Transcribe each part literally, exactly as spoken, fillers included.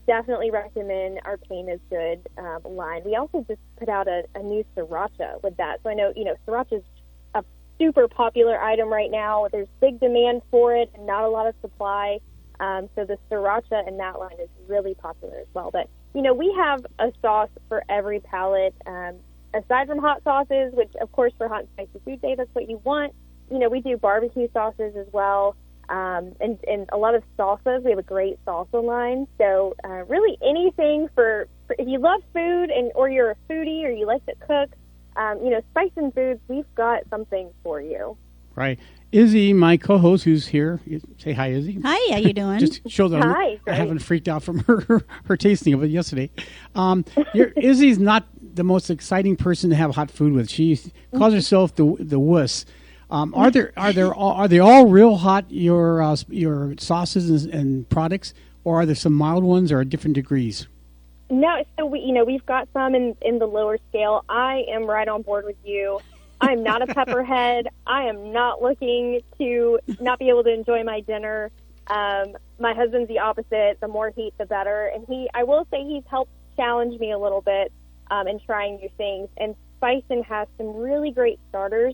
definitely recommend our Pain is Good um, line. We also just put out a, a new sriracha with that. So I know, you know, sriracha is a super popular item right now. There's big demand for it and not a lot of supply. Um, so the sriracha in that line is really popular as well. But, you know, we have a sauce for every palate. Um, aside from hot sauces, which, of course, for Hot and Spicy Food Day, that's what you want. You know, we do barbecue sauces as well. Um, and, and a lot of salsas. We have a great salsa line. So uh, really anything for, for if you love food and or you're a foodie or you like to cook, um, you know, Spice and Foods, we've got something for you. Right. Izzy, my co-host, who's here. Say hi, Izzy. Hi, how you doing? Just show that Hi, I haven't freaked out from her, her, her tasting of it yesterday. Um, Izzy's not the most exciting person to have hot food with. She calls herself the the wuss. Um, are there are there all, are they all real hot, your uh, your sauces and, and products, or are there some mild ones or different degrees? No, so we you know we've got some in, in the lower scale. I am right on board with you. I'm not a pepperhead. I am not looking to not be able to enjoy my dinner. Um, my husband's the opposite. The more heat, the better. And he, I will say, he's helped challenge me a little bit um, in trying new things. And Spicin has some really great starters.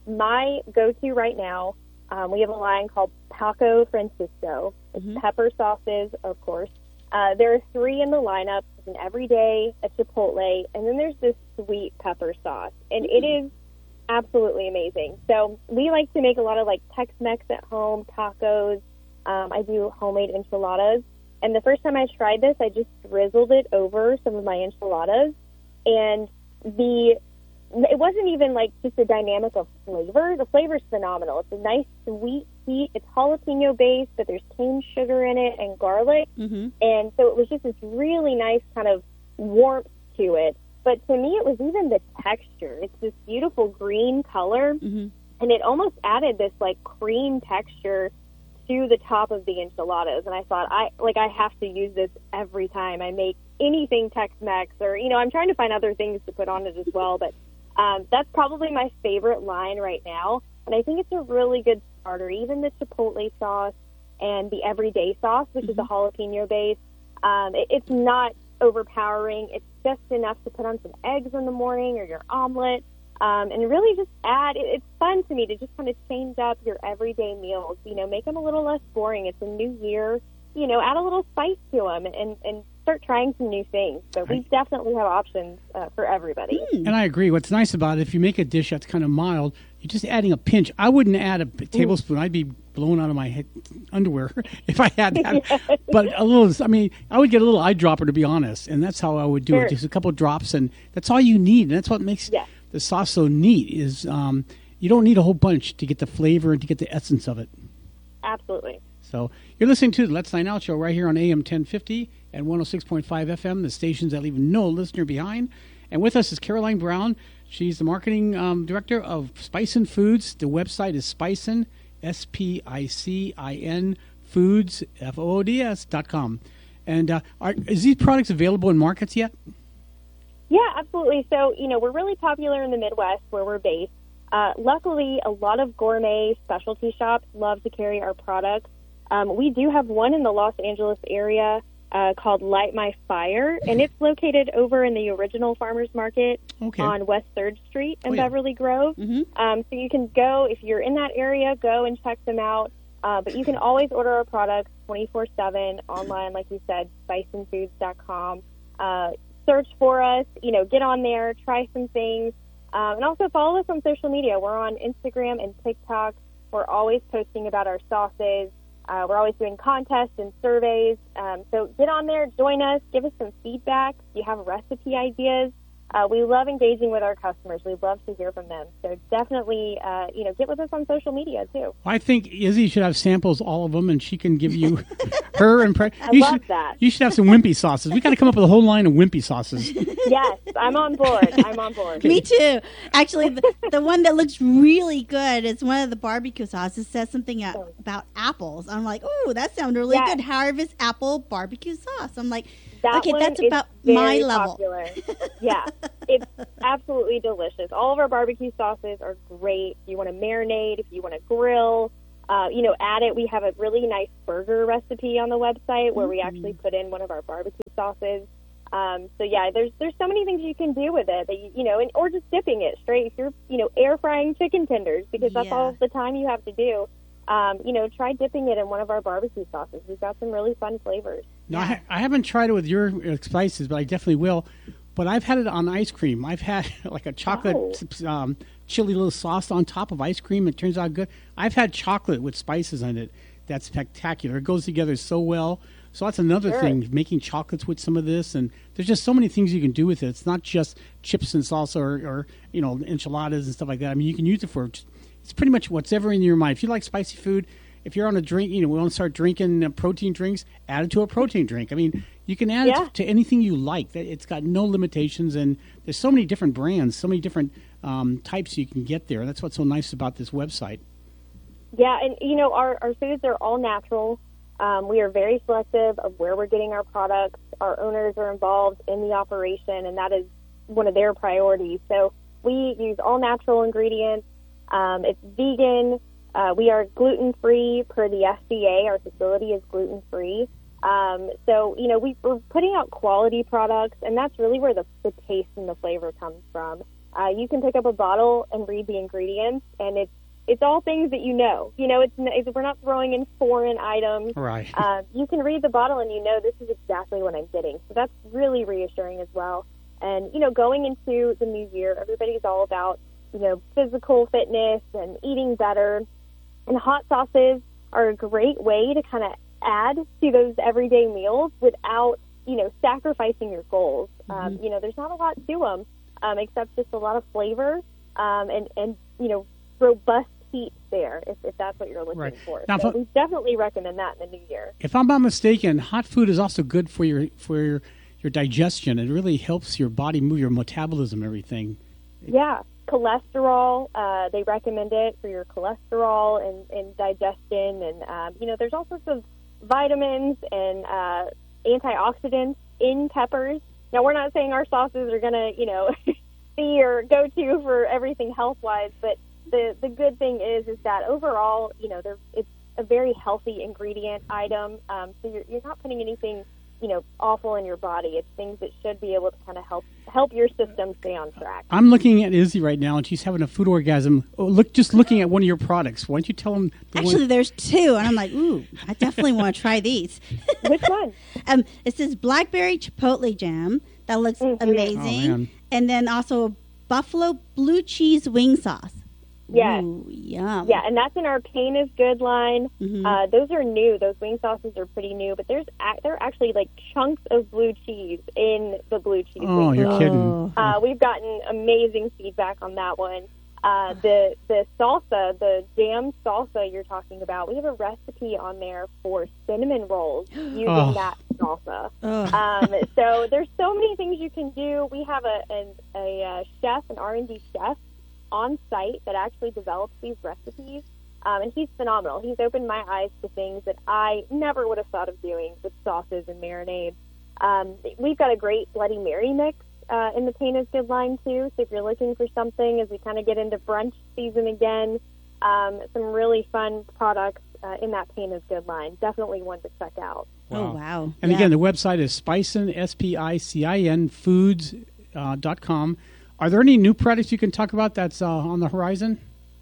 My go-to right now, um, we have a line called Taco Francisco. It's mm-hmm. pepper sauces, of course. Uh, there are three in the lineup. There's an everyday, a chipotle, and then there's this sweet pepper sauce. And mm-hmm. it is absolutely amazing. So we like to make a lot of like Tex-Mex at home, tacos. Um, I do homemade enchiladas. And the first time I tried this, I just drizzled it over some of my enchiladas. And the it wasn't even like just a dynamic of flavor. The flavor is phenomenal. It's a nice sweet heat. It's jalapeno based, but there's cane sugar in it and garlic. Mm-hmm. And so it was just this really nice kind of warmth to it. But to me, it was even the texture. It's this beautiful green color, mm-hmm. and it almost added this like cream texture to the top of the enchiladas. And I thought, I like I have to use this every time I make anything Tex-Mex, or you know, I'm trying to find other things to put on it as well. But um, that's probably my favorite line right now, and I think it's a really good starter. Even the chipotle sauce and the everyday sauce, which mm-hmm. is a jalapeno base, um, it, it's not overpowering. It's just enough to put on some eggs in the morning or your omelet, um, and really just add. It, it's fun to me to just kind of change up your everyday meals. You know, make them a little less boring. It's a new year. You know, add a little spice to them and, and start trying some new things. So we I, definitely have options uh, for everybody. And I agree. What's nice about it, if you make a dish that's kind of mild, you're just adding a pinch. I wouldn't add a tablespoon. I'd be blown out of my head, underwear if I had that. Yes. But a little, I mean, I would get a little eyedropper, to be honest. And that's how I would do sure. it. Just a couple of drops, and that's all you need. And that's what makes yes. the sauce so neat is um, you don't need a whole bunch to get the flavor and to get the essence of it. Absolutely. So you're listening to the Let's Dine Out show right here on A M ten fifty and one oh six point five F M, the stations that leave no listener behind. And with us is Caroline Brown. She's the marketing um, director of Spicin Foods. The website is Spicin, S P I C I N, Foods, F O O D S dot com. And uh, are, is these products available in markets yet? Yeah, absolutely. So, you know, we're really popular in the Midwest where we're based. Uh, luckily, a lot of gourmet specialty shops love to carry our products. Um, we do have one in the Los Angeles area uh, called Light My Fire, and it's located over in the original Farmers Market okay. on West third Street in oh, yeah. Beverly Grove. Mm-hmm. Um, so you can go, if you're in that area, go and check them out. Uh, but you can always order our products twenty-four seven online, like you said, spicin foods dot com. Uh, search for us, you know, get on there, try some things. Um, and also follow us on social media. We're on Instagram and TikTok. We're always posting about our sauces. Uh, we're always doing contests and surveys. Um, so get on there, join us, give us some feedback. If you have recipe ideas, uh, we love engaging with our customers. We love to hear from them. So definitely, uh, you know, get with us on social media too. I think Izzy should have samples, all of them, and she can give you her impression. I you love should, that. You should have some wimpy sauces. We got to come up with a whole line of wimpy sauces. Yes, I'm on board. I'm on board. Me too. Actually, the, the one that looks really good is one of the barbecue sauces. Says something about apples. I'm like, ooh, that sounds really yes. good. Harvest apple barbecue sauce. I'm like, that okay, that's about very my level. Popular. Yeah, it's absolutely delicious. All of our barbecue sauces are great. If you want to marinate, if you want to grill, uh, you know, add it. We have a really nice burger recipe on the website where we actually put in one of our barbecue sauces. Um, so yeah, there's there's so many things you can do with it that you, you know, and, or just dipping it straight. If you're, you know, air frying chicken tenders because that's Yeah. all the time you have to do. Um, you know, try dipping it in one of our barbecue sauces. We've got some really fun flavors. No, I, ha- I haven't tried it with your uh, spices, but I definitely will. But I've had it on ice cream. I've had like a chocolate um, chili little sauce on top of ice cream. It turns out good. I've had chocolate with spices in it. That's spectacular. It goes together so well. So that's another Sure. thing, making chocolates with some of this. And there's just so many things you can do with it. It's not just chips and salsa or, or you know, enchiladas and stuff like that. I mean, you can use it for, it's pretty much whatever in your mind. If you like spicy food, if you're on a drink, you know, we want to start drinking uh, protein drinks, add it to a protein drink. I mean, you can add Yeah. it to anything you like. That It's got no limitations, and there's so many different brands, so many different um, types you can get there. And that's what's so nice about this website. Yeah, and you know, our, our foods are all natural. Um, we are very selective of where we're getting our products. Our owners are involved in the operation, and that is one of their priorities. So we use all natural ingredients. Um, it's vegan. Uh, we are gluten-free per the F D A. Our facility is gluten-free. Um, so, you know, we, we're putting out quality products, and that's really where the, the taste and the flavor comes from. Uh, you can pick up a bottle and read the ingredients, and it's it's all things that you know. You know, it's, it's we're not throwing in foreign items. Right. Uh, you can read the bottle, and you know this is exactly what I'm getting. So that's really reassuring as well. And, you know, going into the new year, everybody's all about, you know, physical fitness and eating better. And hot sauces are a great way to kind of add to those everyday meals without, you know, sacrificing your goals. Mm-hmm. Um, you know, there's not a lot to them um, except just a lot of flavor um, and, and, you know, robust heat there if, if that's what you're looking Right. for. Now, so if, we definitely recommend that in the new year. If I'm not mistaken, hot food is also good for your for your, your digestion. It really helps your body move, your metabolism, everything. Yeah. Cholesterol, uh, they recommend it for your cholesterol and, and digestion. And, um, you know, there's all sorts of vitamins and uh, antioxidants in peppers. Now, we're not saying our sauces are going to, you know, be your go-to for everything health-wise, but the, the good thing is is that overall, you know, they're, it's a very healthy ingredient item. Um, so you're, you're not putting anything, you know, awful in your body. It's things that should be able to kind of help help your system stay on track. I'm looking at Izzy right now, and she's having a food orgasm. Oh, look, just looking at one of your products. Why don't you tell them? The Actually, one? there's two, and I'm like, ooh, I definitely want to try these. Which one? um, it says blackberry chipotle jam. That looks Mm-hmm. amazing. Oh, man. And then also buffalo blue cheese wing sauce. Yes. Ooh, yum. Yeah, and that's in our Pain is Good line. Mhm. Uh, those are new. Those wing sauces are pretty new, but there's a- there are actually like chunks of blue cheese in the blue cheese. Oh, wing you're sauce. kidding. Uh, we've gotten amazing feedback on that one. Uh, the the salsa, the jam salsa you're talking about, we have a recipe on there for cinnamon rolls using Oh. that salsa. Ugh. Um, so there's so many things you can do. We have a an, a, uh chef, an R and D chef on site that actually develops these recipes, um, and he's phenomenal. He's opened my eyes to things that I never would have thought of doing with sauces and marinades. Um, we've got a great Bloody Mary mix uh, in the Pain is Good line too. So if you're looking for something as we kind of get into brunch season again, um, some really fun products uh, in that Pain is Good line. Definitely one to check out. Oh, wow. And Yeah. again, the website is Spicin, S P I C I N, foods uh, dot com. Are there any new products you can talk about that's uh, on the horizon?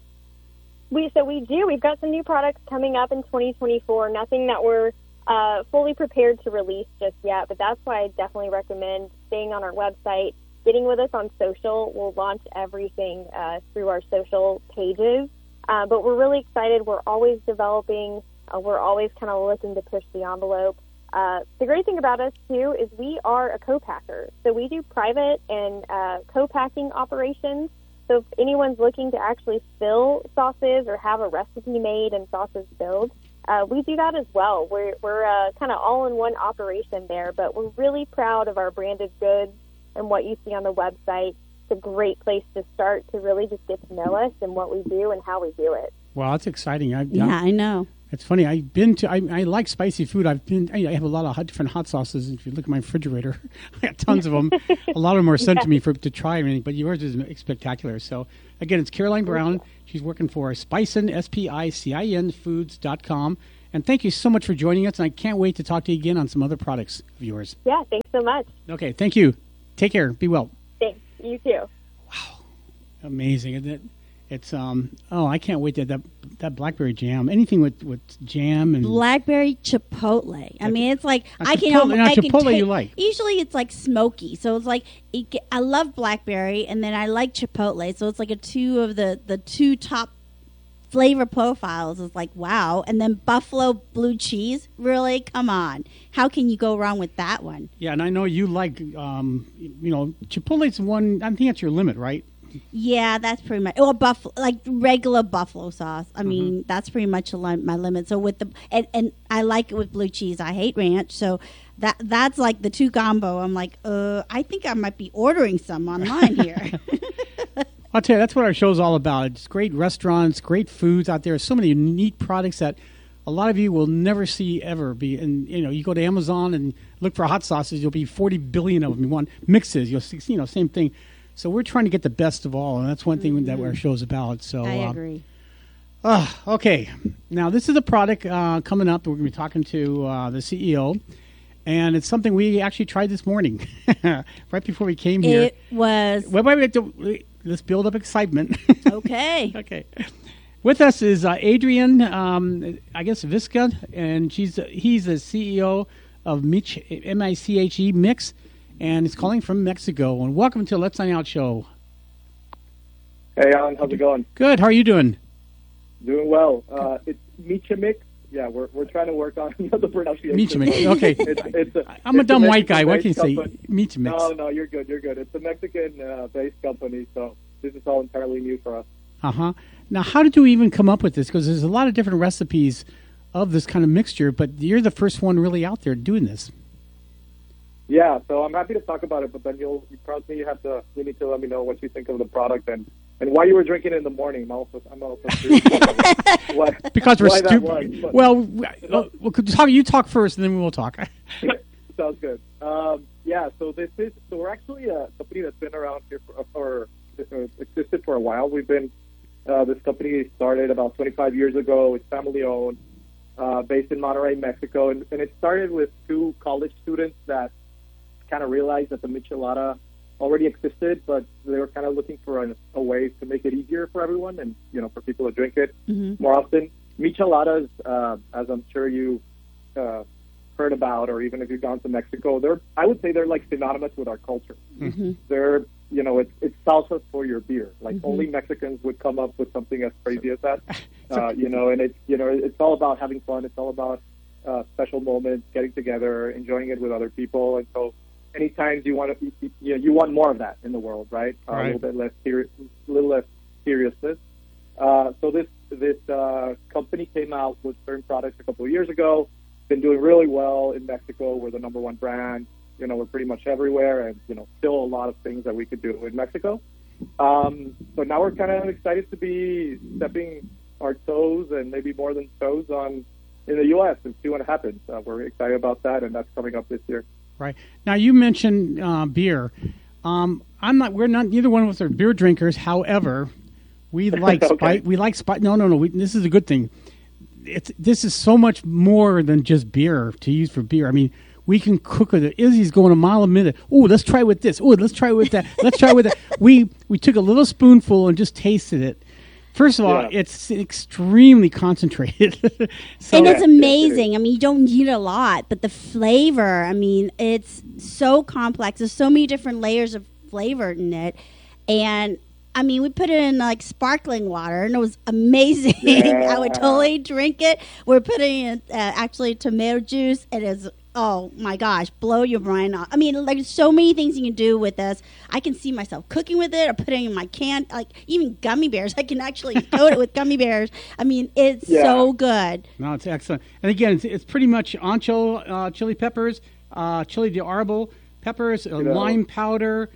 We so we do. We've got some new products coming up in twenty twenty-four. Nothing that we're uh, fully prepared to release just yet, but that's why I definitely recommend staying on our website, getting with us on social. We'll launch everything uh, through our social pages. Uh, but we're really excited. We're always developing. Uh, we're always kind of looking to push the envelope. Uh, the great thing about us, too, is we are a co-packer. So we do private and uh, co-packing operations. So if anyone's looking to actually fill sauces or have a recipe made and sauces filled, uh, we do that as well. We're, we're uh, kind of all-in-one operation there, but we're really proud of our branded goods and what you see on the website. It's a great place to start to really just get to know us and what we do and how we do it. Well, that's exciting. I, Yeah, I know. It's funny. I've been to. I, I like spicy food. I've been. I have a lot of hot, different hot sauces. If you look at my refrigerator, I got tons of them. A lot of them are sent to me for to try everything. But yours is spectacular. So again, it's Caroline Brown. She's working for Spicin, S P I C I N Foods dot com. And thank you so much for joining us. And I can't wait to talk to you again on some other products of yours. Yeah, thanks so much. Okay, thank you. Take care. Be well. Thanks. You too. Wow, amazing, isn't it? It's um oh I can't wait to that that blackberry jam, anything with, with jam and blackberry chipotle. I mean, it's like now, I can chipotle, almost now, I can chipotle ta- you like. Usually it's like smoky, so it's like it, ge- I love blackberry, and then I like chipotle, so it's like a two of the the two top flavor profiles is like wow, and then buffalo blue cheese. Really, come on, how can you go wrong with that one? Yeah, and I know you like um you know chipotle's one. I think that's your limit, right? Yeah, that's pretty much or buffalo, like regular buffalo sauce. I mean, mm-hmm. that's pretty much a li- my limit. So with the and, and I like it with blue cheese. I hate ranch, so that that's like the two combo. I'm like, uh, I think I might be ordering some online here. I'll tell you, that's what our show's all about. It's great restaurants, great foods out there. So many neat products that a lot of you will never see ever be. And you know, you go to Amazon and look for hot sauces, you'll be forty billion of them. You want mixes, you'll see, you know, same thing. So we're trying to get the best of all, and that's one thing mm-hmm. that our show's about. So I uh, agree. Uh, okay, now this is a product uh, coming up. We're going to be talking to uh, the C E O, and it's something we actually tried this morning, right before we came here. It was. Wait, wait, wait, wait, let's build up excitement. Okay. Okay. With us is uh, Adrian, um, I guess Visca, and she's he's the C E O of Mich M I C H E Mix. And it's calling from Mexico. And welcome to Let's Sign Out Show. Hey, Alan. How's it going? Good. How are you doing? Doing well. Uh, it's Michimix. Yeah, we're we're trying to work on the pronunciation. Michimix. Okay. it's, it's a, I'm it's a dumb a white guy. What can you say? Company. Michimix. No, no, you're good. You're good. It's a Mexican-based uh, company, so this is all entirely new for us. Uh-huh. Now, how did you even come up with this? Because there's a lot of different recipes of this kind of mixture, but you're the first one really out there doing this. Yeah, so I'm happy to talk about it, but then you'll you probably have to you need to let me know what you think of the product and, and why you were drinking it in the morning. I'm also I'm also curious why, because we're why stupid. Well, well, well, talk, you talk first, and then we will talk. Sounds good. Um, yeah, so this is so we're actually a company that's been around here for, for uh, existed for a while. We've been uh, this company started about twenty-five years ago. It's family owned, uh, based in Monterrey, Mexico, and, and it started with two college students that kind of realized that the michelada already existed, but they were kind of looking for a, a way to make it easier for everyone and, you know, for people to drink it mm-hmm. more often. Micheladas, uh, as I'm sure you uh, heard about, or even if you've gone to Mexico, they're, I would say they're like synonymous with our culture. Mm-hmm. They're, you know, it's, it's salsa for your beer. Like mm-hmm. only Mexicans would come up with something as crazy as that, uh, you know, and it's, you know, it's all about having fun. It's all about uh, special moments, getting together, enjoying it with other people. And so, anytime you want to, you know, you want more of that in the world, right? Uh, right. A little bit less serious, a little less seriousness. Uh, so this this uh, company came out with certain products a couple of years ago. Been doing really well in Mexico. We're the number one brand. You know, we're pretty much everywhere, and you know, still a lot of things that we could do in Mexico. Um, so now we're kind of excited to be stepping our toes and maybe more than toes on in the U S and see what happens. Uh, we're excited about that, and that's coming up this year. Right. Now, you mentioned uh, beer. Um, I'm not. We're not. Neither one of us are beer drinkers. However, we like okay. spice. We like spice. No, no, no. We, this is a good thing. It's this is so much more than just beer to use for beer. I mean, we can cook with it. Izzy's going a mile a minute. Oh, let's try with this. Oh, let's try with that. Let's try with that. We we took a little spoonful and just tasted it. First of all, yeah. it's extremely concentrated. so, and it's amazing. I mean, you don't need a lot, but the flavor, I mean, it's so complex. There's so many different layers of flavor in it. And, I mean, we put it in, like, sparkling water, and it was amazing. Yeah. I would totally drink it. We're putting in, uh, actually, tomato juice. It is... Oh, my gosh, blow your brain off. I mean, there's so many things you can do with this. I can see myself cooking with it or putting it in my can, like even gummy bears. I can actually coat it with gummy bears. I mean, it's yeah. so good. No, it's excellent. And again, it's, it's pretty much ancho uh, chili peppers, uh, chili de árbol peppers, uh, lime powder,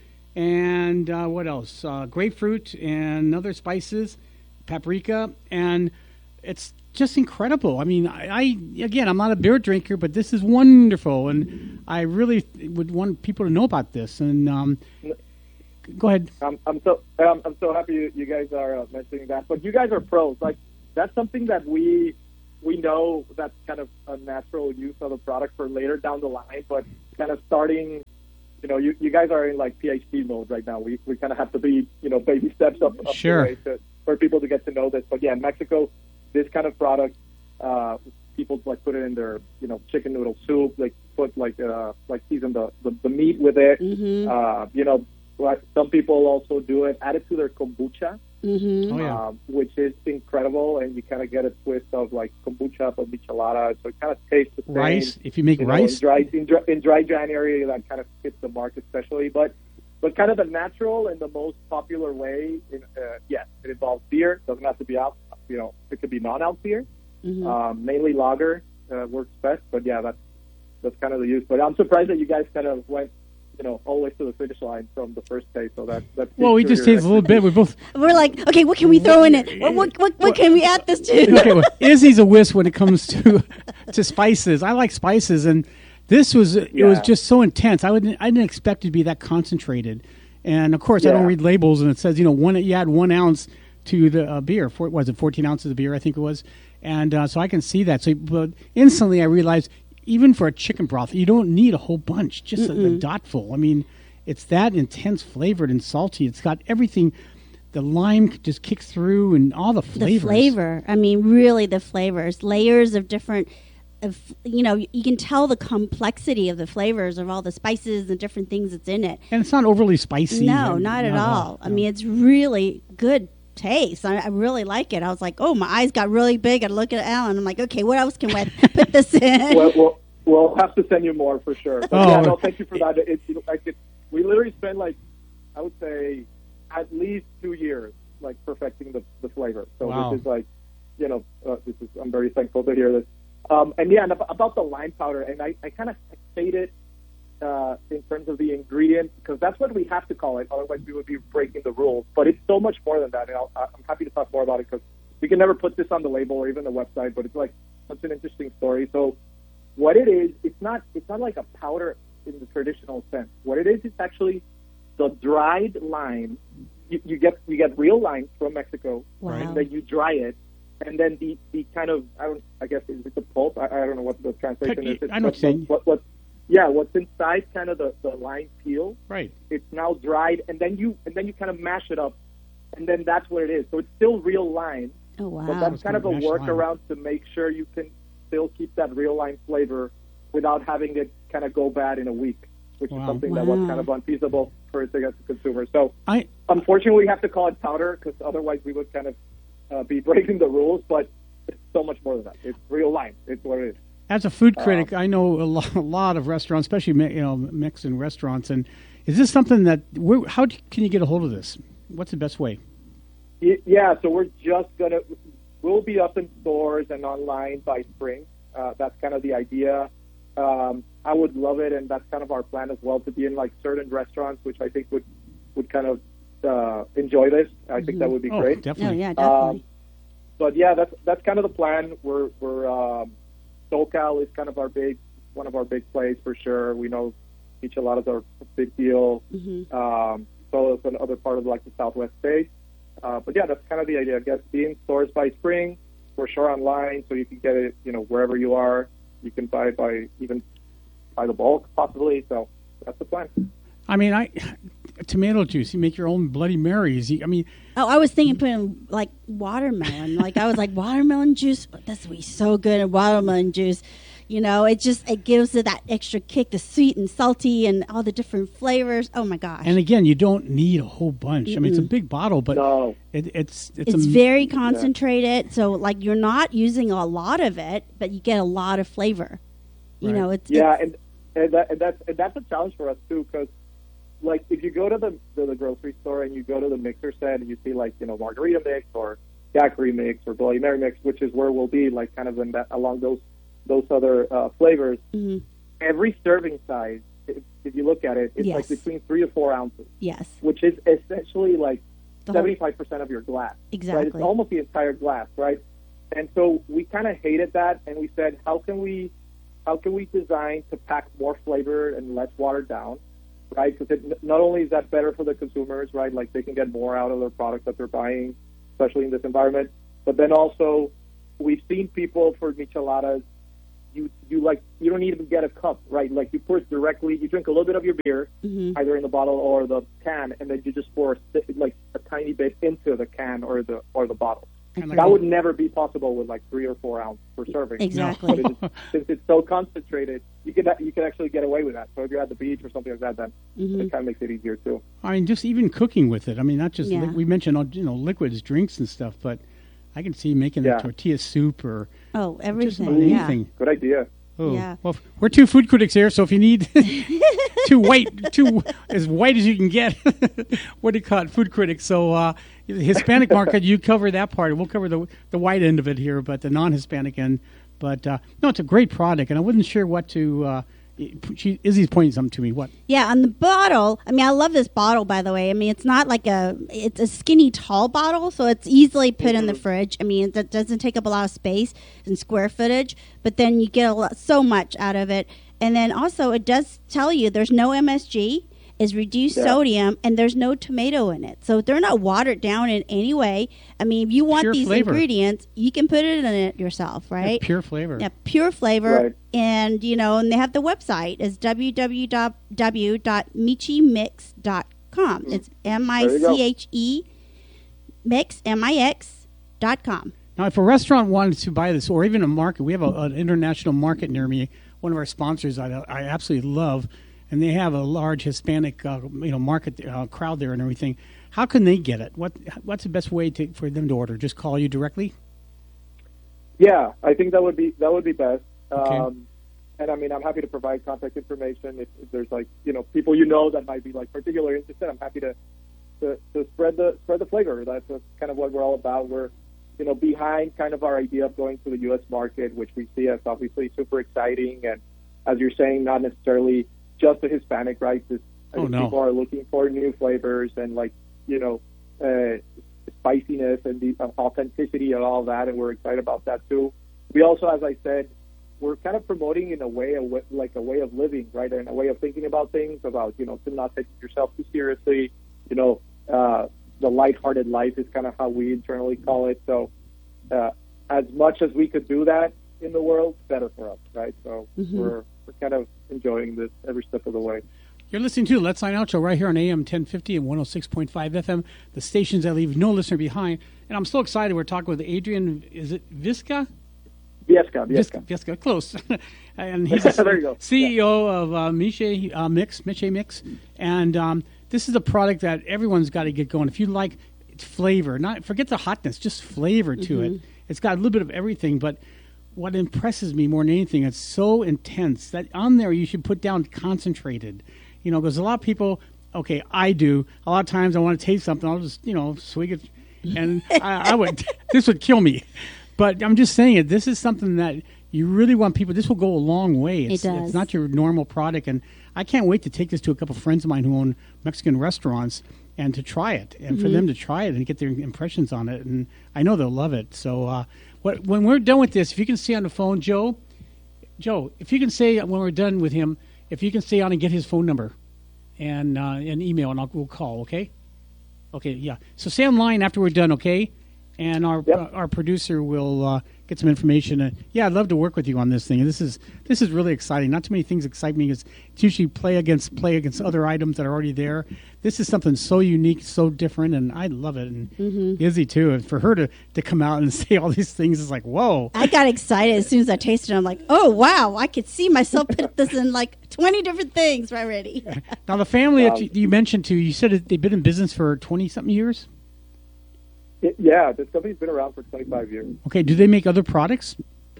and uh, what else? Uh, grapefruit and other spices, paprika. And it's just incredible. I mean, I, I again, I'm not a beer drinker, but this is wonderful, and I really would want people to know about this. And um, go ahead. I'm, I'm so um, I'm so happy you, you guys are uh, mentioning that. But you guys are pros. Like that's something that we we know that's kind of a natural use of the product for later down the line. But kind of starting, you know, you, you guys are in like PhD mode right now. We we kind of have to be, you know, baby steps up, up sure. the way to, for people to get to know this. But yeah, in Mexico, this kind of product, uh, people like put it in their, you know, chicken noodle soup. Like put like uh, like season the, the, the meat with it. Mm-hmm. Uh, you know, like some people also do it, add it to their kombucha, Mm-hmm. Oh, yeah. um, which is incredible, and you kind of get a twist of like kombucha but michelada, so it kind of tastes the same. Rice, if you make you know, rice. in dry, in dry in dry January, that kind of hits the mark especially. But but kind of the natural and the most popular way, in, uh, yes, it involves beer. Doesn't have to be out. You know, it could be non-alc beer, Mm-hmm. um, mainly lager uh, works best. But yeah, that's that's kind of the use. But I'm surprised that you guys kind of went, you know, all the way to the finish line from the first taste. So that that's Well, we just tasted a little bit. We both. We're like, okay, what can we throw in it? What what what, what can we add this to? Okay, well, Izzy's a whiz when it comes to to spices. I like spices, and this was it was Yeah. just so intense. I wouldn't I didn't expect it to be that concentrated. And of course, I don't Yeah. read labels, and it says you know one you add one ounce to the uh, beer. For, was it fourteen ounces of beer? I think it was, and uh, so I can see that. So, but instantly I realized, even for a chicken broth, you don't need a whole bunch, just a, a dot full. I mean, it's that intense flavored and salty. It's got everything. The lime just kicks through, and all the The flavors. flavor. I mean, really, the flavors, layers of different. Of you know, you can tell the complexity of the flavors of all the spices and different things that's in it. And it's not overly spicy. No, and- not at all. I no. mean, it's really good taste. I, I really like it. I was like, oh, my eyes got really big. I look at Alan. I'm like, okay, what else can we put this in? well, well, we'll have to send you more for sure. But Oh. yeah, no, thank you for that. It, it, like it, we literally spent like, I would say, at least two years like perfecting the, the flavor. So Wow. this is like, you know, uh, this is I'm very thankful to hear this. Um, and yeah, and ab- about the lime powder, and I, I kind of stated uh, in terms of the ingredient, because that's what we have to call it. Otherwise, we would be breaking the rules. But it's so much more than that. And I'll, I'm happy to talk more about it because we can never put this on the label or even the website. But it's like such an interesting story. So what it is, it's not it's not like a powder in the traditional sense. What it is, it's actually the dried lime. You, you get you get real limes from Mexico, Wow. and then you dry it. And then the, the kind of, I don't, I guess, is it the pulp? I, I don't know what the translation is. It's I know what you're saying. what, what, yeah, what's inside kind of the, the lime peel, Right. it's now dried, and then you and then you kind of mash it up, and then that's what it is. So it's still real lime, Oh, wow. but that's kind of a Mashed lime. workaround to make sure you can still keep that real lime flavor without having it kind of go bad in a week, which Wow. is something that was Wow. kind of unfeasible for it to get to consumers. So I unfortunately, we have to call it powder because otherwise we would kind of uh, be breaking the rules, but it's so much more than that. It's real lime. It's what it is. As a food critic, I know a lot, a lot of restaurants, especially Me- you know Mexican restaurants. And is this something that? Where, how d- can you get a hold of this? What's the best way? Y- Yeah, so we're just gonna we'll be up in stores and online by spring. Uh, that's kind of the idea. Um, I would love it, and that's kind of our plan as well to be in like certain restaurants, which I think would would kind of uh, enjoy this. I think that would be Oh, great. Oh, definitely. yeah, definitely. Um, but yeah, that's that's kind of the plan. We're we're um, SoCal is kind of our big one of our big plays for sure. We know micheladas are a big deal. Mhm. Um, so it's another part of like the Southwest states. Uh, but yeah, that's kind of the idea. I guess be in stores by spring, for sure online, so you can get it, you know, wherever you are. You can buy it by even by the bulk possibly. So that's the plan. I mean, I tomato juice. You make your own Bloody Marys. You, I mean, Oh, I was thinking putting like watermelon. Like I was like watermelon juice. This would be so good in watermelon juice. You know, it just it gives it that extra kick, the sweet and salty and all the different flavors. Oh my gosh! and again, you don't need a whole bunch. I mean, it's a big bottle, but No. it, it's it's, it's a, very concentrated, so like you're not using a lot of it, but you get a lot of flavor. You Right. know, it's Yeah, it's- and and, that, and that's and that's a challenge for us too, because like if you go to the to the grocery store and you go to the mixer set and you see like you know margarita mix or daiquiri mix or Bloody Mary mix, which is where we'll be like kind of in that along those those other uh, flavors. Mhm. Every serving size, if, if you look at it, it's like Yes. between three to four ounces, yes, which is essentially like the whole, seventy-five percent of your glass. Right? It's exactly. almost the entire glass, right? and so we kind of hated that, and we said, how can we, how can we design to pack more flavor and less watered down, right? Because it, not only is that better for the consumers, right? Like they can get more out of their products that they're buying, especially in this environment. But then also, we've seen people for micheladas, you you like you don't even get a cup, right? Like you pour it directly. You drink a little bit of your beer, Mm-hmm. either in the bottle or the can, and then you just pour like a tiny bit into the can or the or the bottle. Kinda That like- would never be possible with like three or four ounce per serving. Exactly. But it is, since it's so concentrated, you could you could actually get away with that. So if you're at the beach or something like that, then Mhm. it kind of makes it easier too. I mean, just even cooking with it. I mean, not just Yeah. li- we mentioned all, you know liquids, drinks, and stuff, but I can see making Yeah. a tortilla soup or Oh, just everything. about Yeah. anything. Good idea. Oh, Yeah. well, we're two food critics here, so if you need two white, two as white as you can get, what do you call it, food critics? So uh, the Hispanic market, you cover that part. We'll cover the the white end of it here, but the non-Hispanic end. But uh, no, it's a great product, and I wasn't sure what to. Uh, she, Izzy's pointing something to me. What? Yeah, on the bottle. I mean, I love this bottle, by the way. I mean, it's not like a, it's a skinny, tall bottle, so it's easily put in the fridge. I mean, it doesn't take up a lot of space and square footage, but then you get a lot, so much out of it. And then also, it does tell you there's no M S G, is reduced Yeah. sodium, and there's no tomato in it. So they're not watered down in any way. I mean, if you want Pure these flavor. ingredients, you can put it in it yourself, right? Pure flavor. Yeah, pure flavor. Right. And, you know, and they have the website. It's w w w dot michi mix dot com. It's M I C H E mix, M I X dot com. Now, if a restaurant wanted to buy this, or even a market, we have a, an international market near me. One of our sponsors, I, I absolutely love, and they have a large Hispanic, uh, you know, market uh, crowd there and everything. How can they get it? What What's the best way to, for them to order? Just call you directly? Yeah, I think that would be that would be best. Okay. Um, and I mean, I'm happy to provide contact information if, if there's like you know people you know that might be like particularly interested. I'm happy to to, to spread the spread the flavor. That's, that's kind of what we're all about. We're you know behind kind of our idea of going to the U S market, which we see as obviously super exciting. And as you're saying, not necessarily just the Hispanic, right? This, I Oh, think no. people are looking for new flavors and like you know. Uh, spiciness and the authenticity and all that, and we're excited about that too. We also, as I said, we're kind of promoting in a way, a way like a way of living, right, and a way of thinking about things, about you know, to not take yourself too seriously. You know, uh, the lighthearted life is kind of how we internally call it. So, uh, as much as we could do that in the world, better for us, right? So Mhm. we're we're kind of enjoying this every step of the way. You're listening to Let's Sign Out Show right here on A M ten fifty and one oh six point five F M, the stations that leave no listener behind. And I'm so excited. We're talking with Adrian, is it Visca? Viesca, Viesca. Visca, close. And he's the There you go. C E O of uh, Miche uh, Mix, Miche Mix. And um, this is a product that everyone's got to get going. If you like flavor, not forget the hotness, just flavor to it. It's got a little bit of everything, but what impresses me more than anything, it's so intense that on there you should put down concentrated. You know, because a lot of people, okay, I do. A lot of times I want to taste something, I'll just, you know, swig it, and I, I would, this would kill me. But I'm just saying it, this is something that you really want people, this will go a long way. It's, It does. It's not your normal product, and I can't wait to take this to a couple of friends of mine who own Mexican restaurants and to try it, and for them to try it and get their impressions on it, and I know they'll love it. So uh, what, when we're done with this, if you can stay on the phone, Joe, Joe, if you can say when we're done with him, if you can stay on and get his phone number and uh, an email, and I'll we'll call, okay? Okay, yeah. So stay online after we're done, okay? And our Yep. uh, our producer will uh, get some information. Uh, yeah, I'd love to work with you on this thing. This is this is really exciting. Not too many things excite me. It's, it's usually play against play against other items that are already there. This is something so unique, so different, and I love it. And Mm-hmm. Izzy too. And for her to, to come out and say all these things is like, whoa. I got excited as soon as I tasted it. I'm like, oh, wow, I could see myself put this in like twenty different things already. Now the family that Um, you, you mentioned too, you said that they've been in business for twenty something years. It, yeah, this company's been around for twenty-five years. Okay, do they make other products?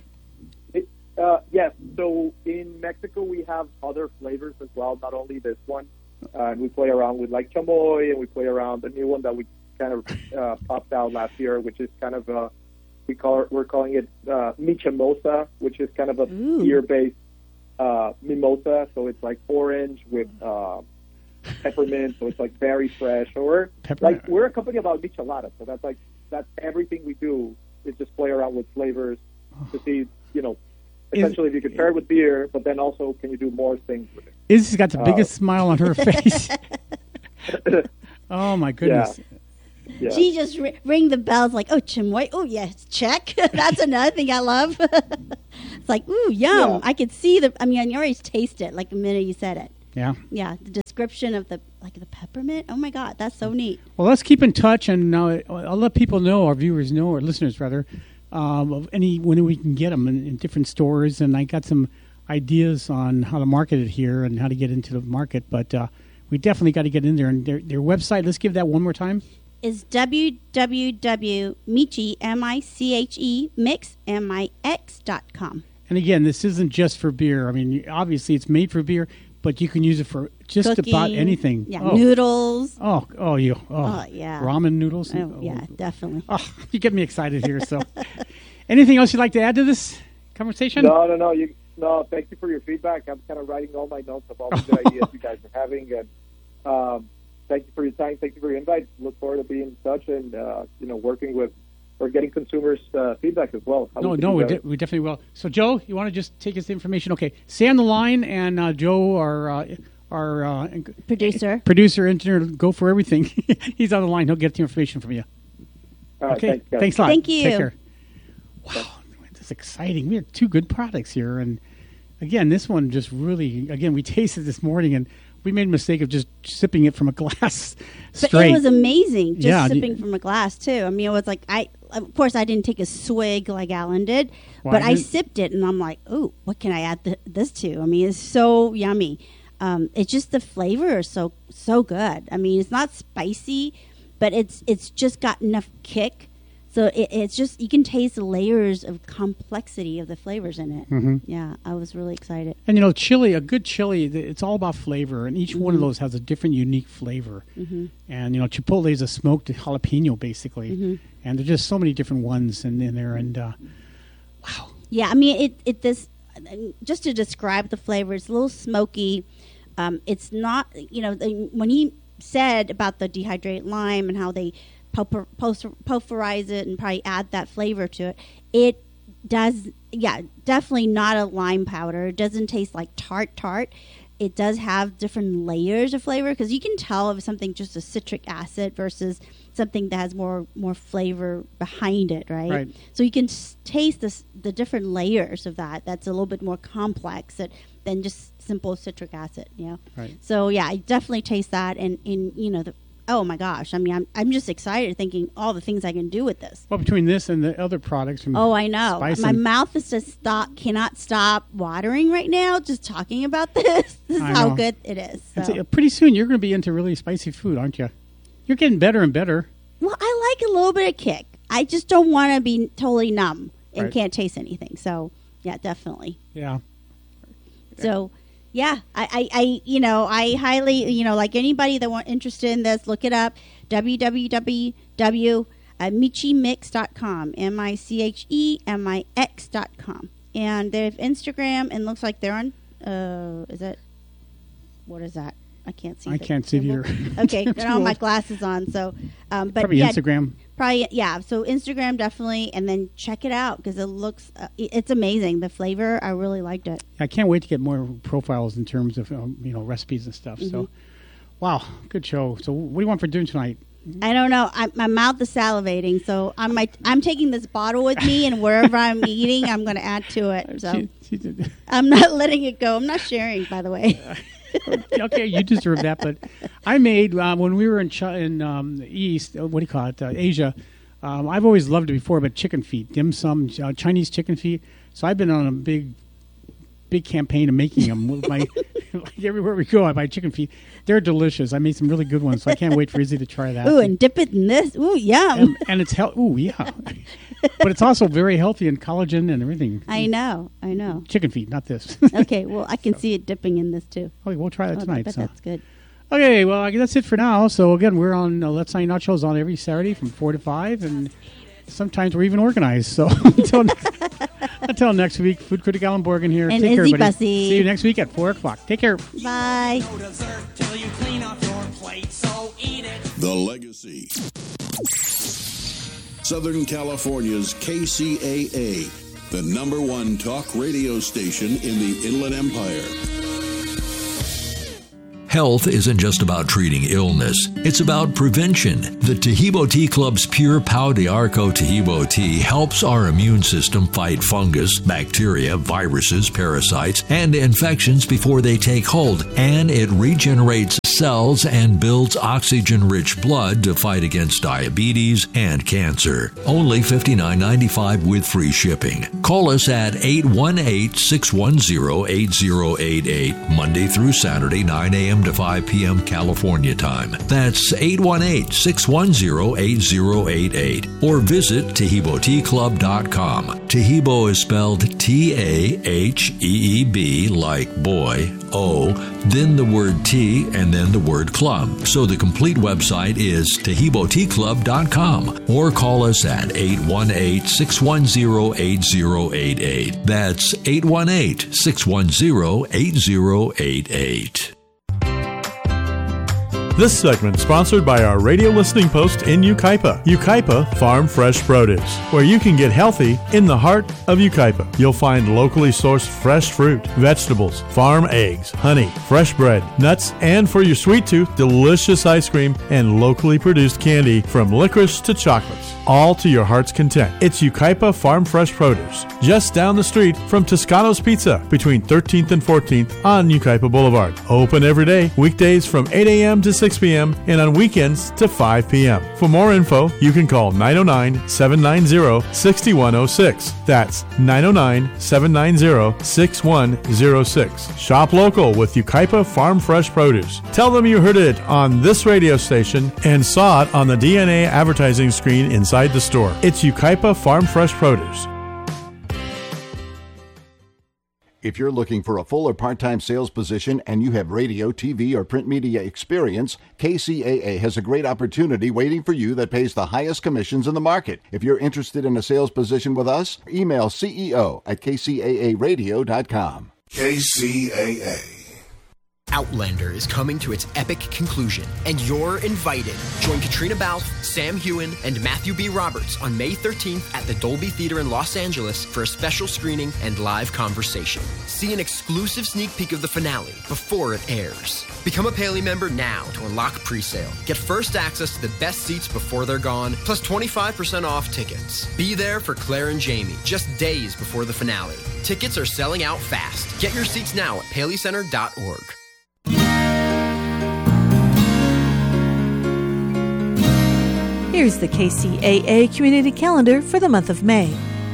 It, uh, yes. So in Mexico, we have other flavors as well, not only this one. Uh, and we play around with like chamoy, and we play around the new one that we kind of uh, popped out last year, which is kind of a we call it, we're calling it uh, michimosa, which is kind of a Ooh. beer-based uh, mimosa. So it's like orange with uh, peppermint, so it's like very fresh. So we're Peppermint. like we're a company about micheladas, so that's like that's everything we do is just play around with flavors to see, you know, essentially if you can pair it with beer, but then also can you do more things with it? Izzy's got the biggest Uh, smile on her face. Oh my goodness. Yeah. She just ri- ring the bells like, oh, Chimoy. Oh, yes, check. That's another thing I love. It's like, ooh, yum. Yeah. I could see the, I mean, I already taste it like the minute you said it. Yeah. Yeah, the description of the, like the peppermint. Oh, my God, that's so neat. Well, let's keep in touch, and uh, I'll let people know, our viewers know, or listeners rather, um, of any when we can get them in, in different stores. And I got some ideas on how to market it here and how to get into the market. But uh, we definitely got to get in there. And their their website. Let's give that one more time. Is www.michi, M I C H E, mix, M I X dot com. And again, this isn't just for beer. I mean, obviously it's made for beer, but you can use it for just Cooking, about anything. Yeah, oh. noodles. Oh, oh, you. Oh, Oh, yeah. Ramen noodles. Oh, yeah, definitely. Oh, you get me excited here. So, anything else you'd like to add to this conversation? No, no, no. You, no, thank you for your feedback. I'm kind of writing all my notes of all the good ideas you guys are having, and um, thank you for your time. Thank you for your invite. Look forward to being in touch and uh, you know working with or getting consumers' uh, feedback as well. How No, we can no, do we, better. de- we definitely will. So, Joe, you want to just take us the information? Okay, stay on the line, and uh, Joe, our uh, our uh, Producer. producer, engineer, go for everything. He's on the line. He'll get the information from you. All right, Okay, thanks, guys. thanks a lot. Thank you. Take care. Wow, this is exciting. We have two good products here, and again, this one just really. Again, we tasted this morning, and we made a mistake of just sipping it from a glass But straight. it was amazing just Yeah, sipping y- from a glass, too. I mean, it was like, I, of course, I didn't take a swig like Alan did, Well, but I I didn't- sipped it, and I'm like, oh, what can I add th- this to? I mean, it's so yummy. Um, it's just the flavor is so so good. I mean, it's not spicy, but it's it's just got enough kick. So it, it's just, you can taste the layers of complexity of the flavors in it. Mhm. Yeah, I was really excited. And you know, chili, a good chili, th- it's all about flavor, and each one of those has a different, unique flavor. Mm-hmm. And you know, Chipotle is a smoked jalapeno, basically, Mm-hmm. and there's just so many different ones in, in there. And uh, wow, Yeah, I mean, it, it this just to describe the flavor, it's a little smoky. Um, it's not, you know, the, when he said about the dehydrated lime and how they pulver, pulver, pulverize it and probably add that flavor to it, it does, yeah, definitely not a lime powder. It doesn't taste like tart tart. It does have different layers of flavor because you can tell if something just a citric acid versus something that has more more flavor behind it, right? Right. So you can s- taste this, the different layers of that. That's a little bit more complex that, than just simple citric acid, you know. right. So yeah, I definitely taste that, and in you know the oh my gosh, I mean I'm I'm just excited thinking all the things I can do with this. Well, between this and the other products from Oh, I know. Spice My and- mouth is just stop cannot stop watering right now just talking about this. This is I how know. good it is. And So. so, uh, pretty soon you're going to be into really spicy food, aren't you? You're getting better and better. Well, I like a little bit of kick. I just don't want to be totally numb and Right. can't taste anything. So yeah, definitely. Yeah. So, yeah, I, I, I, you know, I highly, you know, like anybody that want interested in this, look it up. www dot michi mix dot com. M I C H E M I X dot com. And they have Instagram, and looks like they're on, uh, is it, what is that? I can't see. I the can't see it symbol. either. Okay, I'm I don't have too my old. glasses on, so, um, but Probably yeah, Instagram. Probably, yeah. So Instagram definitely, and then check it out because it looks, uh, it- it's amazing. The flavor, I really liked it. I can't wait to get more profiles in terms of um, you know recipes and stuff. Mm-hmm. So, wow, good show. So, what do you want for dinner tonight? I don't know. I, my mouth is salivating, so I'm my, I'm taking this bottle with me, and wherever I'm eating, I'm going to add to it. So She- she did- I'm not letting it go. I'm not sharing, by the way. okay, you deserve that. But I made uh, when we were in Chi- in um, the East. Uh, what do you call it? Uh, Asia. Um, I've always loved it before, but chicken feet, dim sum, uh, Chinese chicken feet. So I've been on a big, big campaign of making them. With my like everywhere we go, I buy chicken feet. They're delicious. I made some really good ones, so I can't wait for Izzy to try that. Ooh, and dip it in this. Ooh, yum. and, and it's healthy. Ooh, yeah. But it's also very healthy and collagen and everything. I know. I know. Chicken feet, not this. Okay, well, I can see it dipping in this too. Okay, we'll try that Oh, I tonight. bet So. that's good. Okay, well, I guess that's it for now. So again, we're on uh, Let's Say Nachos on every Saturday from four to five, and sometimes we're even organized. So until until next week, Food Critic Alan Borgen here. And Take care, Izzy everybody. Bussey. See you next week at four o'clock. Take care. Bye. No dessert till you clean off your plate, so eat it. The Legacy. Southern California's K C A A, the number one talk radio station in the Inland Empire. Health isn't just about treating illness, it's about prevention. The Tahibo Tea Club's Pure Pau de Arco Tahibo tea helps our immune system fight fungus, bacteria, viruses, parasites, and infections before they take hold, and it regenerates cells and builds oxygen-rich blood to fight against diabetes and cancer. Only fifty-nine ninety-five with free shipping. Call us at eight one eight, six one zero, eight zero eight eight, Monday through Saturday, nine a.m. to five p.m. California time. That's eight one eight, six one zero, eight zero eight eight. Or visit Tahibo Tea Club dot com. Tahibo is spelled T A H E E B like boy, O, then the word tea, and then the word club. So the complete website is Tahibo Tea Club dot com. Or call us at eight one eight, six one zero, eight zero eight eight. That's eight one eight, six one zero, eight zero eight eight. This segment sponsored by our radio listening post in Yucaipa, Yucaipa Farm Fresh Produce, where you can get healthy in the heart of Yucaipa. You'll find locally sourced fresh fruit, vegetables, farm eggs, honey, fresh bread, nuts, and for your sweet tooth, delicious ice cream and locally produced candy from licorice to chocolates, all to your heart's content. It's Yucaipa Farm Fresh Produce, just down the street from Toscano's Pizza, between thirteenth and fourteenth on Yucaipa Boulevard. Open every day, weekdays from eight a.m. to six p.m. and on weekends to five p.m. For more info, you can call nine oh nine, seven nine zero, six one oh six. That's nine oh nine, seven nine zero, six one oh six. Shop local with Yucaipa Farm Fresh Produce. Tell them you heard it on this radio station and saw it on the D N A advertising screen inside the store. It's Yucaipa Farm Fresh Produce. If you're looking for a full or part-time sales position and you have radio, T V, or print media experience, K C A A has a great opportunity waiting for you that pays the highest commissions in the market. If you're interested in a sales position with us, email C E O at K C A A radio dot com. K C A A. Outlander is coming to its epic conclusion, and you're invited. Join Katrina Balfe, Sam Heughan, and Matthew B. Roberts on May thirteenth at the Dolby Theater in Los Angeles for a special screening and live conversation. See an exclusive sneak peek of the finale before it airs. Become a Paley member now to unlock presale. Get first access to the best seats before they're gone, plus twenty-five percent off tickets. Be there for Claire and Jamie just days before the finale. Tickets are selling out fast. Get your seats now at paley center dot org. Here's the K C A A Community Calendar for the month of May.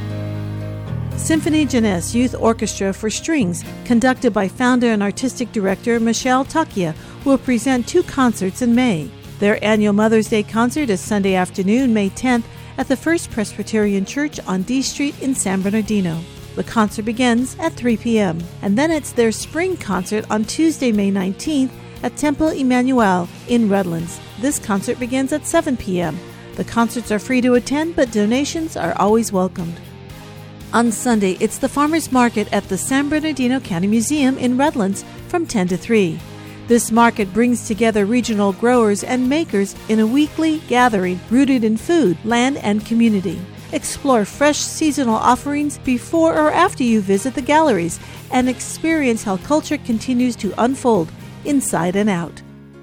Symphony Jeunesse Youth Orchestra for Strings, conducted by founder and artistic director Michelle Takia, will present two concerts in May. Their annual Mother's Day concert is Sunday afternoon, May tenth, at the First Presbyterian Church on D Street in San Bernardino. The concert begins at three p.m. And then it's their spring concert on Tuesday, May nineteenth, at Temple Emmanuel in Redlands. This concert begins at seven p.m. The concerts are free to attend, but donations are always welcomed. On Sunday, it's the Farmers Market at the San Bernardino County Museum in Redlands from ten to three. This market brings together regional growers and makers in a weekly gathering rooted in food, land, and community. Explore fresh seasonal offerings before or after you visit the galleries and experience how culture continues to unfold inside and out.